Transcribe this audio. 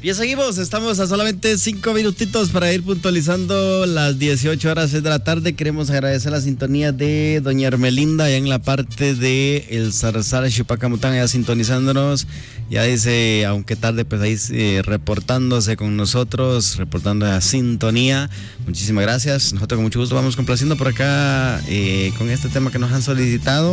Bien, seguimos, estamos a solamente 5 minutitos para ir puntualizando las 18 horas de la tarde. Queremos agradecer la sintonía de doña Hermelinda, allá en la parte de El Zarzal, Chupacamután, allá sintonizándonos. Ya dice, aunque tarde, pues ahí reportándose con nosotros, reportando la sintonía. Muchísimas gracias. Nosotros con mucho gusto vamos complaciendo por acá con este tema que nos han solicitado.